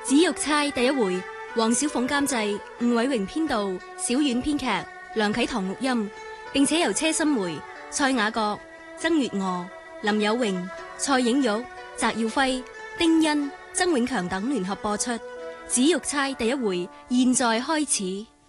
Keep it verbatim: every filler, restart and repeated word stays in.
紫玉釵第一回，黃小鳳監製，吳偉榮編導，小婉編劇，梁啟棠錄音，並且由車心梅、蔡雅閣、曾月娥、林有榮、蔡影玉、翟耀輝、丁欣、曾永強等聯合播出。紫玉釵第一回，現在開始。